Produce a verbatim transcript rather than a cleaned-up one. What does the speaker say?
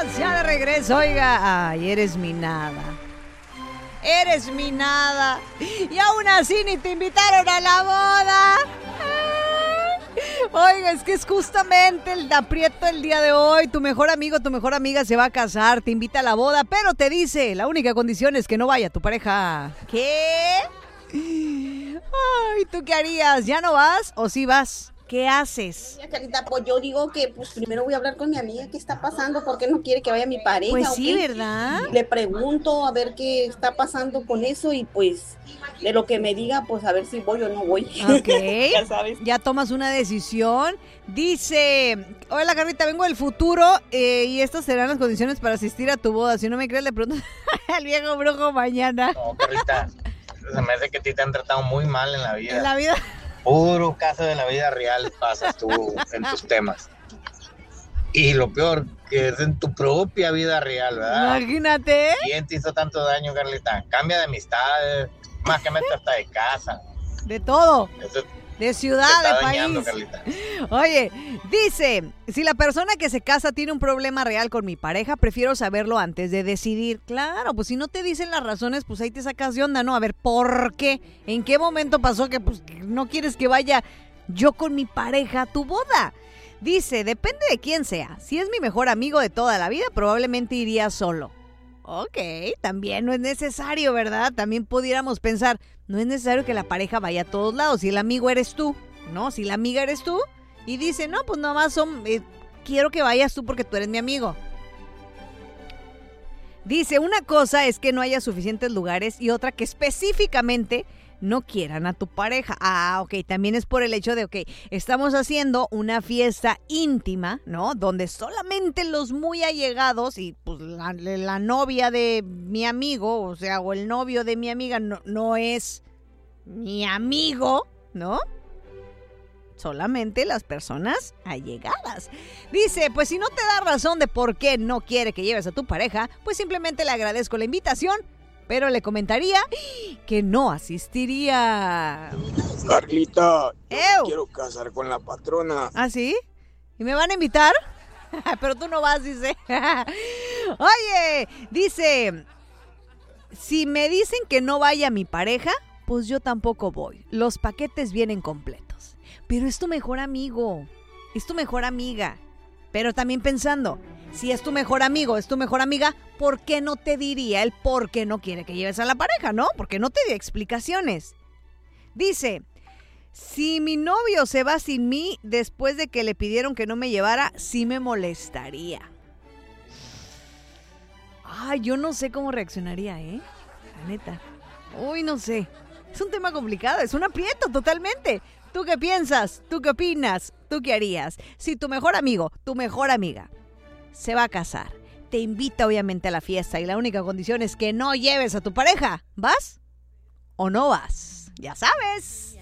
Estamos ya de regreso, oiga. Ay, eres mi nada. Eres mi nada. Y aún así ni te invitaron a la boda. Oiga, es que es justamente el aprieto el día de hoy. Tu mejor amigo, tu mejor amiga se va a casar, te invita a la boda, pero te dice, la única condición es que no vaya tu pareja. ¿Qué? Ay, ¿tú qué harías? ¿Ya no vas o sí vas? ¿Qué haces? Mira, Carlita, pues yo digo que pues primero voy a hablar con mi amiga qué está pasando, por qué no quiere que vaya mi pareja. Pues ¿o sí, qué? ¿verdad? Le pregunto a ver qué está pasando con eso y pues de lo que me diga, pues a ver si voy o no voy. Ok. Ya sabes. Ya tomas una decisión. Dice, hola Carlita, vengo del futuro eh, y estas serán las condiciones para asistir a tu boda. Si no me crees, le pregunto al viejo brujo mañana. No, Carlita, se me hace que a ti te han tratado muy mal en la vida. En la vida. Puro caso de la vida real pasas tú en tus temas. Y lo peor, que es en tu propia vida real, ¿verdad? Imagínate. ¿Quién te hizo tanto daño, Carlita? Cambia de amistades, más que meter hasta de casa. De todo. Eso De te ciudad, está de dañando, país. Carlita. Oye, dice, si la persona que se casa tiene un problema real con mi pareja, prefiero saberlo antes de decidir. Claro, pues si no te dicen las razones, pues ahí te sacas de onda, ¿no? A ver, ¿por qué? ¿En qué momento pasó que pues no quieres que vaya yo con mi pareja a tu boda? Dice, depende de quién sea. Si es mi mejor amigo de toda la vida, probablemente iría solo. Ok, también no es necesario, ¿verdad? También pudiéramos pensar, no es necesario que la pareja vaya a todos lados. Si el amigo eres tú, ¿no? Si la amiga eres tú y dice, no, pues nomás son, eh, quiero que vayas tú porque tú eres mi amigo. Dice, una cosa es que no haya suficientes lugares y otra que específicamente no quieran a tu pareja. Ah, ok, también es por el hecho de, ok, estamos haciendo una fiesta íntima, ¿no? Donde solamente los muy allegados y pues la, la novia de mi amigo, o sea, o el novio de mi amiga no, no es mi amigo, ¿no? Solamente las personas allegadas. Dice, pues si no te da razón de por qué no quiere que lleves a tu pareja, pues simplemente le agradezco la invitación, pero le comentaría que no asistiría. Carlita, yo ¡Ew! me quiero casar con la patrona. ¿Ah, sí? ¿Y me van a invitar? Pero tú no vas, dice. Oye, dice, si me dicen que no vaya mi pareja, pues yo tampoco voy. Los paquetes vienen completos. Pero es tu mejor amigo, es tu mejor amiga. Pero también pensando, si es tu mejor amigo, es tu mejor amiga, ¿por qué no te diría el por qué no quiere que lleves a la pareja, no? ¿Por qué no te di explicaciones? Dice, si mi novio se va sin mí después de que le pidieron que no me llevara, sí me molestaría. Ay, yo no sé cómo reaccionaría, ¿eh? La neta. Uy, no sé. Es un tema complicado, es un aprieto totalmente. ¿Tú qué piensas? ¿Tú qué opinas? ¿Tú qué harías? Si tu mejor amigo, tu mejor amiga, se va a casar, te invita obviamente a la fiesta y la única condición es que no lleves a tu pareja, ¿vas o no vas? Ya sabes.